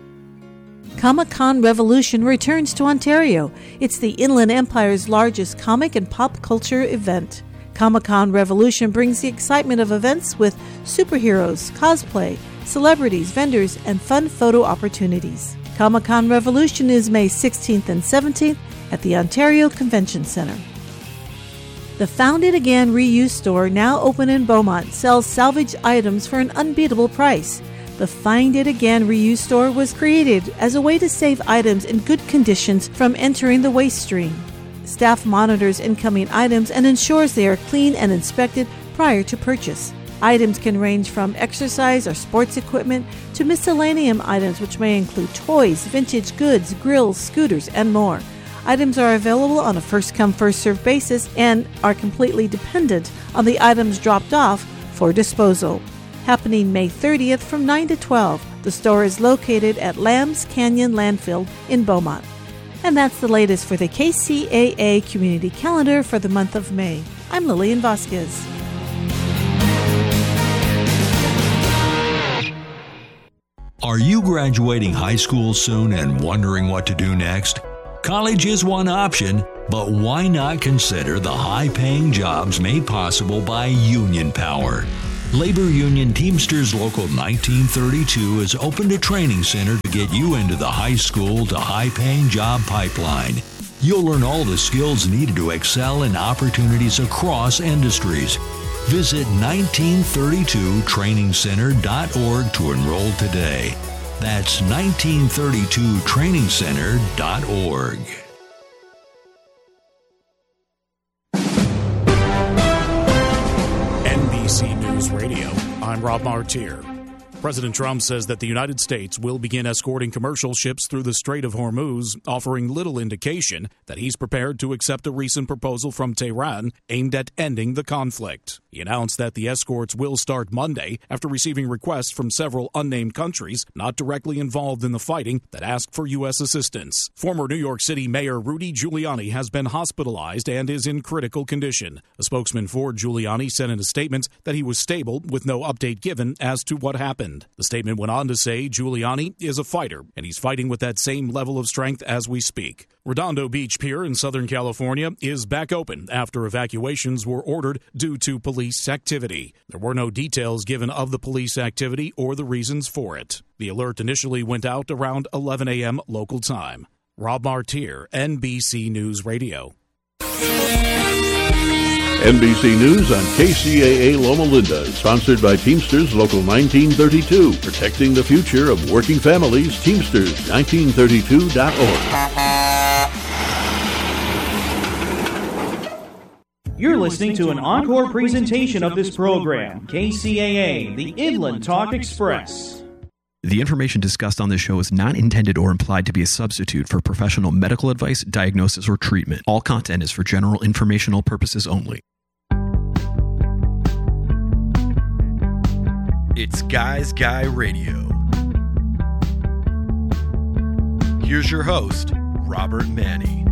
Comic-Con Revolution returns to Ontario. It's the Inland Empire's largest comic and pop culture event. Comic-Con Revolution brings the excitement of events with superheroes, cosplay, celebrities, vendors, and fun photo opportunities. Comic-Con Revolution is May sixteenth and seventeenth at the Ontario Convention Centre. The Found It Again Reuse Store, now open in Beaumont, sells salvage items for an unbeatable price. The Find It Again Reuse Store was created as a way to save items in good conditions from entering the waste stream. Staff monitors incoming items and ensures they are clean and inspected prior to purchase. Items can range from exercise or sports equipment to miscellaneous items, which may include toys, vintage goods, grills, scooters, and more. Items are available on a first-come, first-served basis and are completely dependent on the items dropped off for disposal. Happening May thirtieth from nine to twelve. The store is located at Lambs Canyon Landfill in Beaumont. And that's the latest for the K C A A Community Calendar for the month of May. I'm Lillian Vasquez. Are you graduating high school soon and wondering what to do next? College is one option, but why not consider the high-paying jobs made possible by Union Power? Labor Union Teamsters Local nineteen thirty-two has opened a training center to get you into the high school to high-paying job pipeline. You'll learn all the skills needed to excel in opportunities across industries. Visit nineteen thirty-two training center dot org to enroll today. That's nineteen thirty-two training center dot org. N B C News Radio, I'm Rob Martier. President Trump says that the United States will begin escorting commercial ships through the Strait of Hormuz, offering little indication that he's prepared to accept a recent proposal from Tehran aimed at ending the conflict. He announced that the escorts will start Monday after receiving requests from several unnamed countries not directly involved in the fighting that asked for U S assistance. Former New York City Mayor Rudy Giuliani has been hospitalized and is in critical condition. A spokesman for Giuliani said in a statement that he was stable with no update given as to what happened. The statement went on to say Giuliani is a fighter, and he's fighting with that same level of strength as we speak. Redondo Beach Pier in Southern California is back open after evacuations were ordered due to police activity. There were no details given of the police activity or the reasons for it. The alert initially went out around eleven a.m. local time. Rob Martier, N B C News Radio. N B C News on K C A A Loma Linda, sponsored by Teamsters Local nineteen thirty-two, protecting the future of working families. Teamsters nineteen thirty-two dot org. You're listening to an encore presentation of this program, K C A A, the Inland Talk Express. The information discussed on this show is not intended or implied to be a substitute for professional medical advice, diagnosis, or treatment. All content is for general informational purposes only. It's Guys Guy Radio. Here's your host, Robert Manny.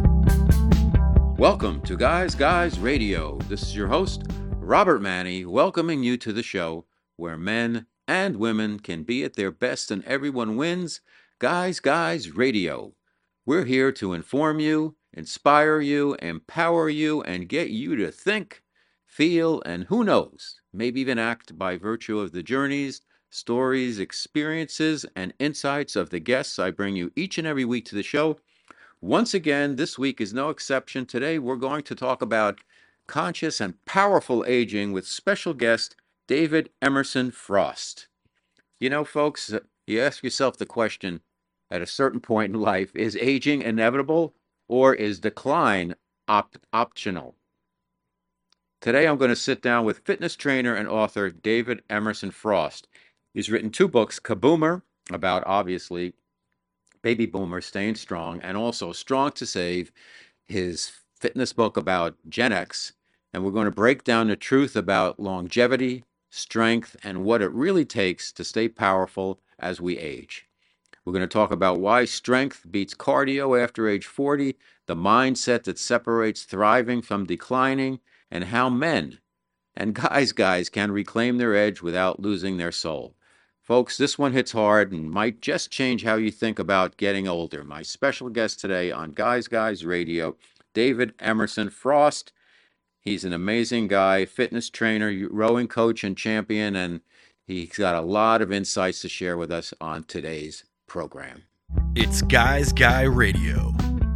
Welcome to Guys Guys Radio. This is your host, Robert Manny, welcoming you to the show where men and women can be at their best and everyone wins. Guys Guys Radio. We're here to inform you, inspire you, empower you, and get you to think, feel, and who knows, maybe even act by virtue of the journeys, stories, experiences, and insights of the guests I bring you each and every week to the show. Once again, this week is no exception. Today we're going to talk about conscious and powerful aging with special guest David Emerson Frost. You know, folks, you ask yourself the question at a certain point in life, is aging inevitable or is decline op- optional? Today I'm going to sit down with fitness trainer and author David Emerson Frost. He's written two books, Kaboomer, about obviously baby boomers staying strong, and also Strong to Save, his fitness book about Gen X. And we're going to break down the truth about longevity, strength, and what it really takes to stay powerful as we age. We're going to talk about why strength beats cardio after age forty, the mindset that separates thriving from declining, and how men and guys guys can reclaim their edge without losing their soul. Folks, this one hits hard and might just change how you think about getting older. My special guest today on Guys Guys Radio, David Emerson Frost. He's an amazing guy, fitness trainer, rowing coach, and champion, and he's got a lot of insights to share with us on today's program. It's Guys Guy Radio.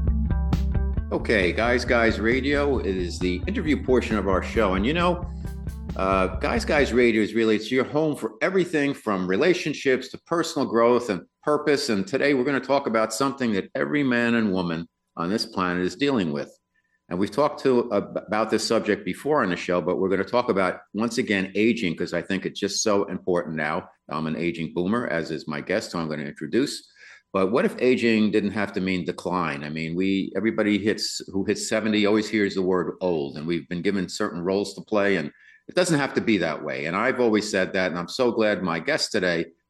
Okay, Guys Guys Radio is the interview portion of our show. And you know, uh, Guys Guys Radio is really, it's your home for everything from relationships to personal growth and purpose. And today we're going to talk about something that every man and woman on this planet is dealing with. And we've talked to uh, about this subject before on the show, but we're going to talk about, once again, aging, because I think it's just so important now. I'm an aging boomer, as is my guest, who I'm going to introduce. But what if aging didn't have to mean decline? I mean, we everybody hits who hits seventy always hears the word old, and we've been given certain roles to play, and it doesn't have to be that way. And I've always said that, and I'm so glad my guest today,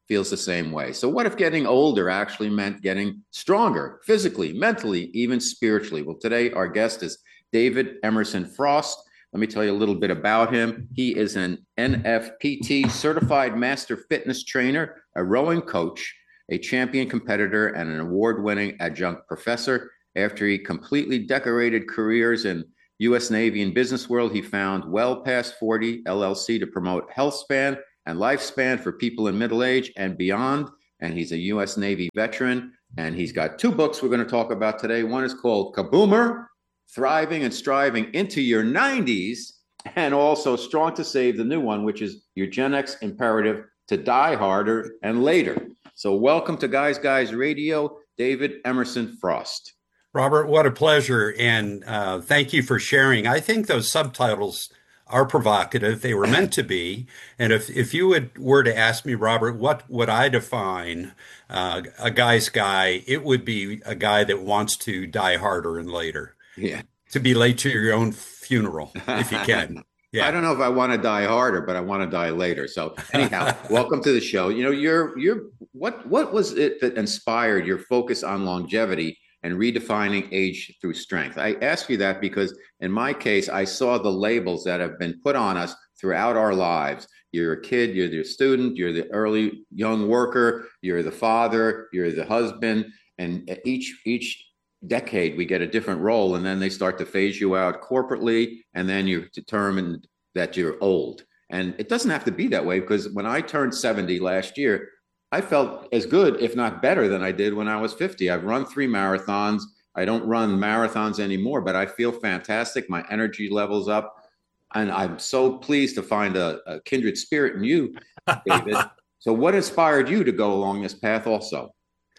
feels the same way. So what if getting older actually meant getting stronger physically, mentally, even spiritually? Well, today our guest is David Emerson Frost. Let me tell you a little bit about him. He is an N F P T certified master fitness trainer, a rowing coach, a champion competitor, and an award-winning adjunct professor. After he completely decorated careers in U S Navy and business world, he found Well Past forty L L C to promote health span and lifespan for people in middle age and beyond. And he's a U S Navy veteran. And he's got two books we're going to talk about today. One is called Kaboomer, Thriving and Striving into Your nineties, and also Strong to Save, the new one, which is Your Gen X Imperative to Die Harder and Later. So welcome to Guys Guys Radio, David Emerson Frost. Robert, what a pleasure, and uh, thank you for sharing. I think those subtitles are provocative. They were meant to be. And if, if you would, were to ask me, Robert, what would I define uh, a guy's guy, it would be a guy that wants to die harder and later. Yeah. To be late to your own funeral, if you can. Yeah. I don't know if I want to die harder, but I want to die later. So anyhow, welcome to the show. You know, you're, you're, what, what was it that inspired your focus on longevity and redefining age through strength? I ask you that because in my case, I saw the labels that have been put on us throughout our lives. You're a kid, you're the student, you're the early young worker, you're the father, you're the husband, and each, each decade we get a different role, and then they start to phase you out corporately, and then you're determined that you're old. And it doesn't have to be that way, because when I turned seventy last year, I felt as good, if not better, than I did when I was fifty. I've run three marathons. I don't run marathons anymore, but I feel fantastic. My energy level's up. And I'm so pleased to find a, a kindred spirit in you, David. So what inspired you to go along this path also?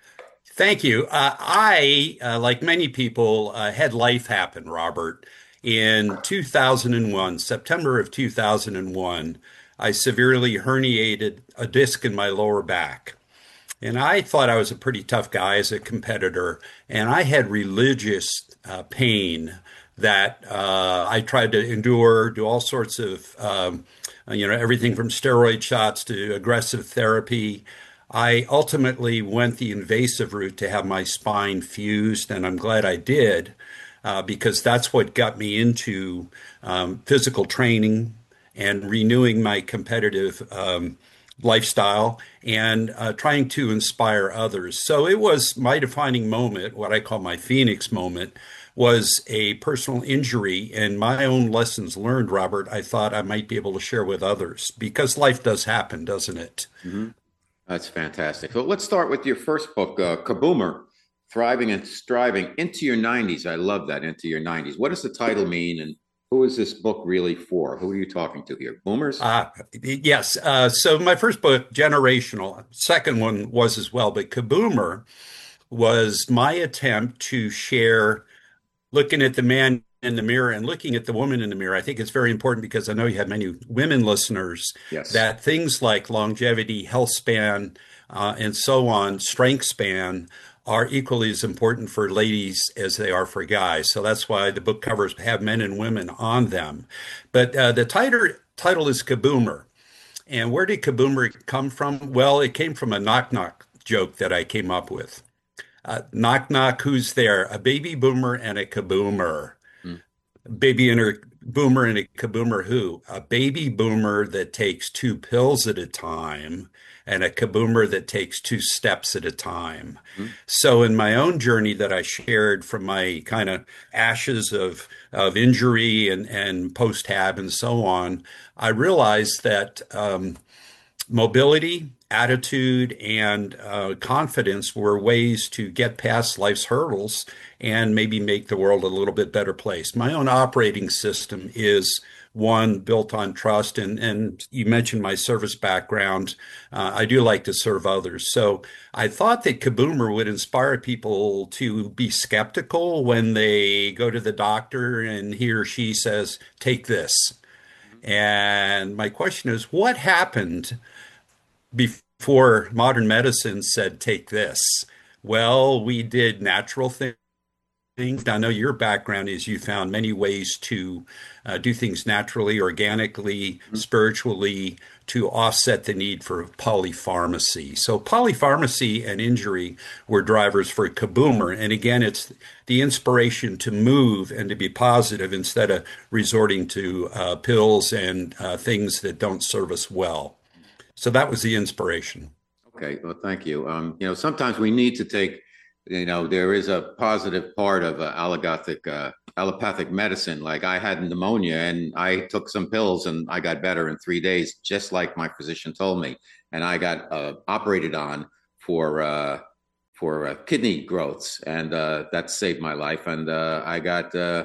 Thank you. Uh, I, uh, like many people, uh, had life happen, Robert. In two thousand one, September of two thousand one, I severely herniated a disc in my lower back. And I thought I was a pretty tough guy as a competitor. And I had religious uh, pain that uh, I tried to endure, do all sorts of, um, you know, everything from steroid shots to aggressive therapy. I ultimately went the invasive route to have my spine fused, and I'm glad I did, uh, because that's what got me into um, physical training and renewing my competitive um, lifestyle and uh, trying to inspire others. So it was my defining moment, what I call my Phoenix moment, was a personal injury, and my own lessons learned, Robert, I thought I might be able to share with others, because life does happen, doesn't it? Mm-hmm. That's fantastic. So let's start with your first book, uh, Kaboomer, Thriving and Striving into Your nineties. I love that, into your nineties. What does the title mean, and who is this book really for? Who are you talking to here? Boomers? Uh, yes. Uh, so my first book, Generational, second one was as well, but Kaboomer was my attempt to share looking at the man in the mirror and looking at the woman in the mirror. I think it's very important, because I know you have many women listeners, yes, that things like longevity, health span, uh, and so on, strength span, are equally as important for ladies as they are for guys. So that's why the book covers have men and women on them. But uh, the title, title is Kaboomer. And where did Kaboomer come from? Well, it came from a knock-knock joke that I came up with. Uh, knock, knock, who's there? A baby boomer and a kaboomer. Baby and a boomer and a kaboomer who? A baby boomer that takes two pills at a time and a kaboomer that takes two steps at a time. Mm-hmm. So in my own journey that I shared from my kind of ashes of, of injury and, and post-hab and so on, I realized that um, mobility, attitude, and uh, confidence were ways to get past life's hurdles and maybe make the world a little bit better place. My own operating system is one built on trust. And, and you mentioned my service background. Uh, I do like to serve others. So I thought that Kaboomer would inspire people to be skeptical when they go to the doctor and he or she says, take this. And my question is, what happened before modern medicine said, take this? Well, we did natural things. I know your background is you found many ways to uh, do things naturally, organically, mm-hmm. spiritually, to offset the need for polypharmacy. So polypharmacy and injury were drivers for Kaboomer. And again, it's the inspiration to move and to be positive instead of resorting to uh, pills and uh, things that don't serve us well. So that was the inspiration. Okay, well, thank you. Um, you know, sometimes we need to take, you know, there is a positive part of uh, allopathic, uh, allopathic medicine. Like I had pneumonia and I took some pills and I got better in three days, just like my physician told me. And I got uh, operated on for uh, for uh, kidney growths, and uh, that saved my life. And uh, I got, uh,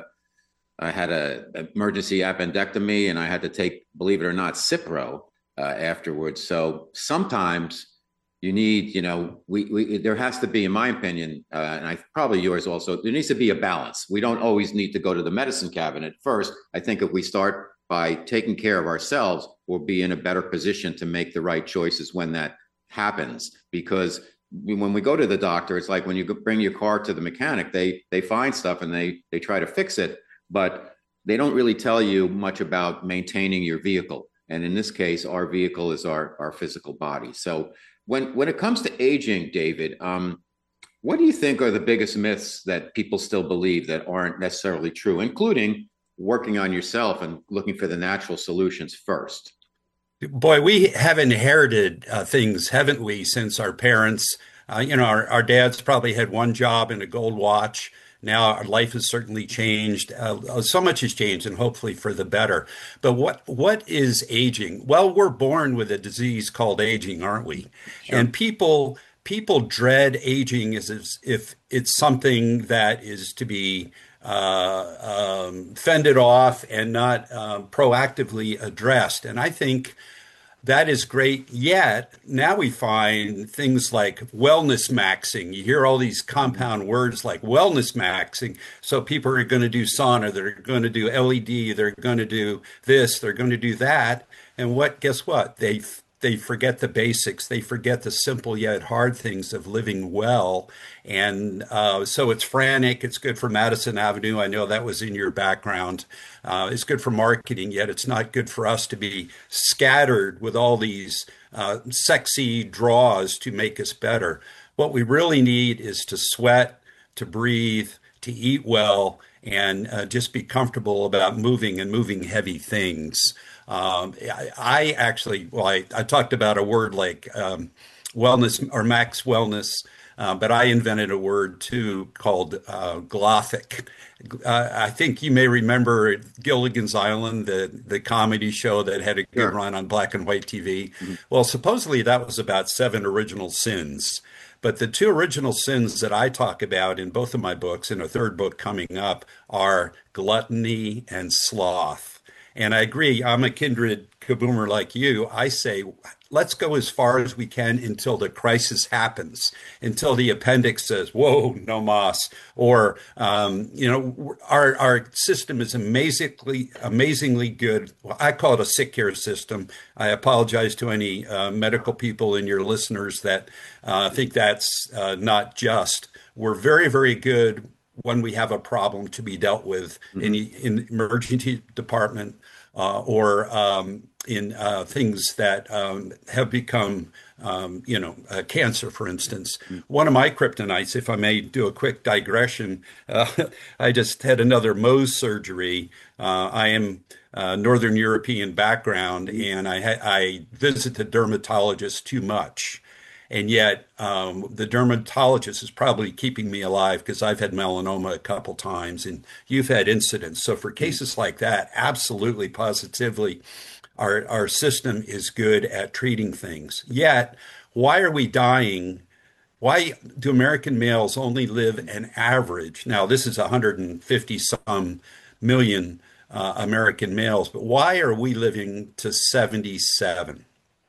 I had a emergency appendectomy, and I had to take, believe it or not, Cipro uh, afterwards. So sometimes you need, you know, we, we there has to be, in my opinion, uh, and I probably yours also, there needs to be a balance. We don't always need to go to the medicine cabinet first. I think if we start by taking care of ourselves, we'll be in a better position to make the right choices when that happens. Because when we go to the doctor, it's like when you bring your car to the mechanic, they they find stuff and they they try to fix it, but they don't really tell you much about maintaining your vehicle. And in this case, our vehicle is our our physical body. So When when it comes to aging, David, um, what do you think are the biggest myths that people still believe that aren't necessarily true, including working on yourself and looking for the natural solutions first? Boy, we have inherited uh, things, haven't we, since our parents, uh, you know, our, our dads probably had one job and a gold watch. Now our life has certainly changed. Uh, so much has changed, and hopefully for the better. But what what is aging? Well, we're born with a disease called aging, aren't we? Sure. And people people dread aging as if it's something that is to be uh, um, fended off and not uh, proactively addressed. And I think that is great. Yet now we find things like wellness maxing. You hear all these compound words like wellness maxing. So people are going to do sauna, they're going to do L E D, they're going to do this, they're going to do that. And what? Guess what? They they forget the basics. They forget the simple yet hard things of living well. And uh, so it's frantic. It's good for Madison Avenue. I know that was in your background. Uh, it's good for marketing, yet it's not good for us to be scattered with all these uh, sexy draws to make us better. What we really need is to sweat, to breathe, to eat well, and uh, just be comfortable about moving and moving heavy things. Um, I, I actually, well, I, I talked about a word like um, wellness or max wellness, uh, but I invented a word too called uh, glothic. Uh, I think you may remember Gilligan's Island, the, the comedy show that had a good sure. run on black and white T V. Mm-hmm. Well, supposedly that was about seven original sins. But the two original sins that I talk about in both of my books, and a third book coming up, are gluttony and sloth. And I agree, I'm a kindred kaboomer like you. I say, let's go as far as we can until the crisis happens, until the appendix says, whoa, no mas. Or, um, you know, our our system is amazingly, amazingly good. Well, I call it a sick care system. I apologize to any uh, medical people and your listeners that uh, think that's uh, not just. We're very, very good when we have a problem to be dealt with mm-hmm. in in emergency department uh, or um, in uh, things that um, have become, um, you know, uh, cancer, for instance. Mm-hmm. One of my kryptonites, if I may do a quick digression, uh, I just had another Mohs surgery. Uh, I am uh, Northern European background, and I ha- I visit the dermatologist too much. And yet um, the dermatologist is probably keeping me alive because I've had melanoma a couple times and you've had incidents. So for cases like that, absolutely, positively, our, our system is good at treating things. Yet, why are we dying? Why do American males only live an average? Now, this is one hundred fifty some million uh, American males, but why are we living to seventy-seven?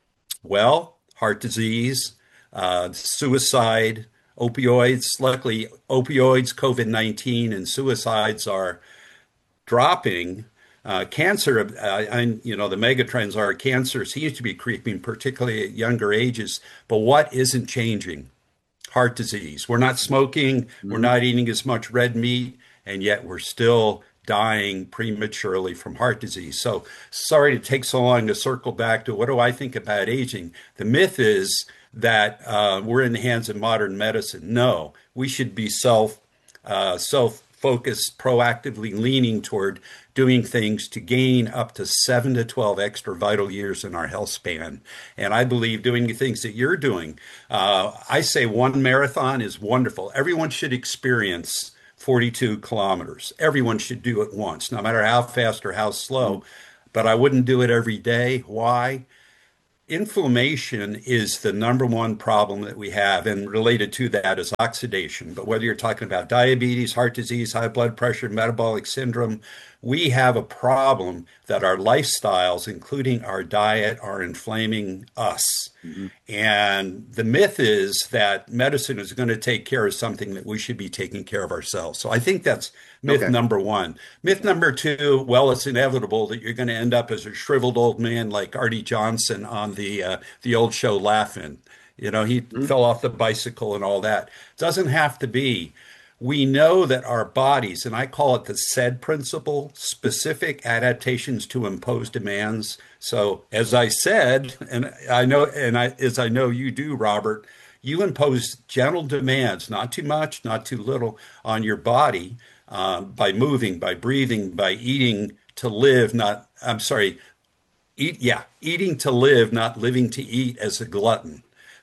Well, heart disease, Uh, suicide, opioids. Luckily, opioids, COVID nineteen, and suicides are dropping. Uh, cancer, uh, and you know, the mega trends are cancer seems to be creeping, particularly at younger ages. But what isn't changing? Heart disease. We're not smoking. Mm-hmm. We're not eating as much red meat, and yet we're still dying prematurely from heart disease. So sorry to take so long to circle back to what do I think about aging. The myth is that uh, we're in the hands of modern medicine. No, we should be self uh, self-focused, proactively leaning toward doing things to gain up to seven to twelve extra vital years in our health span. And I believe doing the things that you're doing, uh, I say one marathon is wonderful. Everyone should experience forty-two kilometers. Everyone should do it once, no matter how fast or how slow. But I wouldn't do it every day. Why? Inflammation is the number one problem that we have, and related to that is oxidation. But whether you're talking about diabetes, heart disease, high blood pressure, metabolic syndrome, we have a problem that our lifestyles, including our diet, are inflaming us. Mm-hmm. And the myth is that medicine is going to take care of something that we should be taking care of ourselves. So I think that's myth okay. number one. Myth number two, well, it's inevitable that you're going to end up as a shriveled old man like Artie Johnson on the uh, the old show Laugh-In. You know, he mm-hmm. fell off the bicycle and all that. It doesn't have to be. We know that our bodies, and I call it the S A D principle, specific adaptations to imposed demands. So as I said, and I know, and I, as I know you do, Robert, you impose gentle demands, not too much, not too little, on your body uh, by moving, by breathing, by eating to live, not, I'm sorry, eat, yeah, eating to live, not living to eat as a glutton.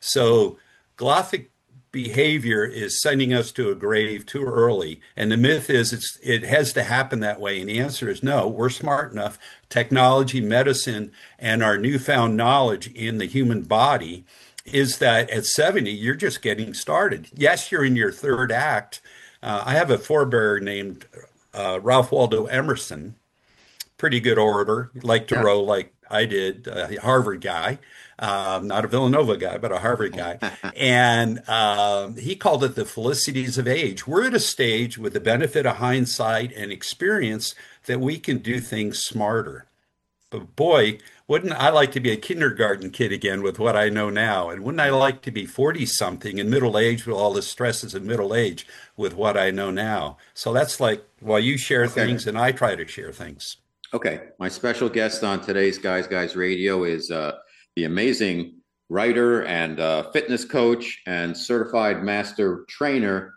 So glothic behavior is sending us to a grave too early. And the myth is it's, it has to happen that way. And the answer is no, we're smart enough. Technology, medicine, and our newfound knowledge in the human body is that at seventy, you're just getting started. Yes, you're in your third act. Uh, I have a forebearer named uh, Ralph Waldo Emerson, pretty good orator, liked to yeah. row like I did, a Harvard guy. Um, not a Villanova guy, but a Harvard guy. And um, he called it the felicities of age. We're at a stage with the benefit of hindsight and experience that we can do things smarter. But boy, wouldn't I like to be a kindergarten kid again with what I know now? And wouldn't I like to be forty-something in middle age with all the stresses of middle age with what I know now? So that's like, while you share okay. things and I try to share things. Okay. My special guest on today's Guys Guys Radio is uh, the amazing writer and uh, fitness coach and certified master trainer,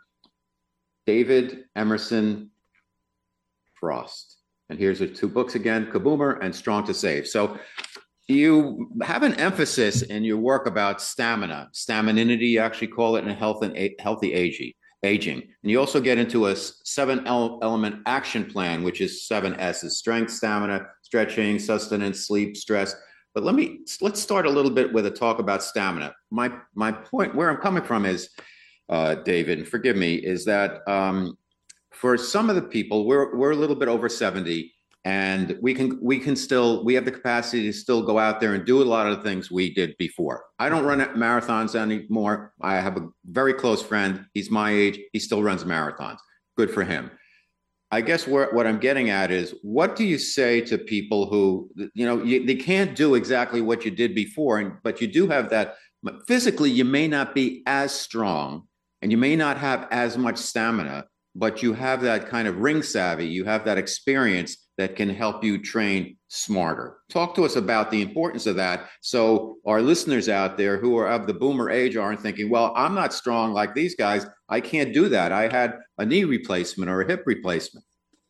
David Emerson Frost. And here's the two books again, Kaboomer and Strong to Save. So you have an emphasis in your work about stamina, stamininity, you actually call it, in a health and a- healthy aging. Aging. And you also get into a seven element action plan, which is seven S's: strength, stamina, stretching, sustenance, sleep, stress. But let me, let's start a little bit with a talk about stamina. My my point, where I'm coming from is, uh, David, and forgive me, is that um, for some of the people, we're we're a little bit over seventy, and we can we can still, we have the capacity to still go out there and do a lot of the things we did before. I don't run marathons anymore. I have a very close friend. He's my age. He still runs marathons. Good for him. I guess where, what I'm getting at is, what do you say to people who, you know, you, they can't do exactly what you did before, and, but you do have that, physically you may not be as strong and you may not have as much stamina, but you have that kind of ring savvy, you have that experience that can help you train smarter. Talk to us about the importance of that, so our listeners out there who are of the boomer age aren't thinking, well, I'm not strong like these guys, I can't do that. I had a knee replacement or a hip replacement.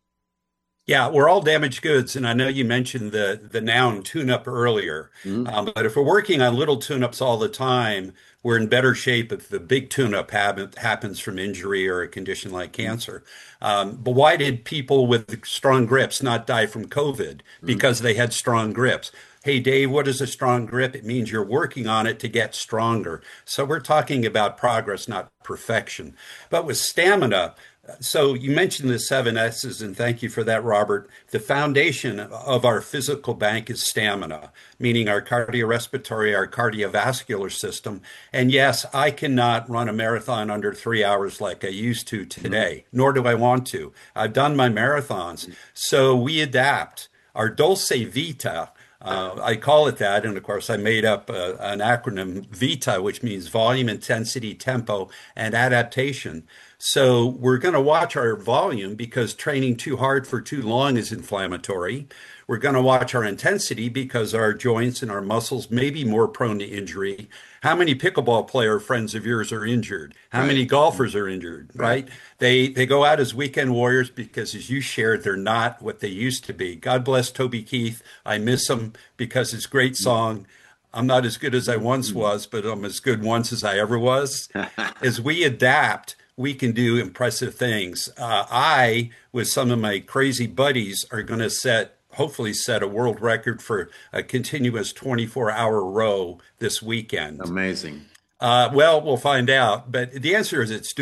Yeah, we're all damaged goods. And I know you mentioned the, the noun tune-up earlier. Mm-hmm. Um, but if we're working on little tune-ups all the time, we're in better shape if the big tune-up happen, happens from injury or a condition like cancer. Um, but why did people with strong grips not die from COVID? Because mm-hmm. they had strong grips. Hey, Dave, what is a strong grip? It means you're working on it to get stronger. So we're talking about progress, not perfection. But with stamina, so you mentioned the seven S's, and thank you for that, Robert. The foundation of our physical bank is stamina, meaning our cardiorespiratory, our cardiovascular system. And yes, I cannot run a marathon under three hours like I used to today, mm-hmm. nor do I want to. I've done my marathons. Mm-hmm. So we adapt. Our dulce vita Uh, I call it that, and of course, I made up uh, an acronym VITA, which means volume, intensity, tempo, and adaptation. So we're going to watch our volume because training too hard for too long is inflammatory. We're going to watch our intensity because our joints and our muscles may be more prone to injury. How many pickleball player friends of yours are injured? How right. many golfers are injured, right? right? They they go out as weekend warriors because, as you shared, they're not what they used to be. God bless Toby Keith. I miss him because his great song, I'm not as good as I once was, but I'm as good once as I ever was. As we adapt, we can do impressive things. Uh, I, with some of my crazy buddies, are going to set hopefully set a world record for a continuous twenty-four hour row this weekend. Amazing. Uh, well, we'll find out. But the answer is it's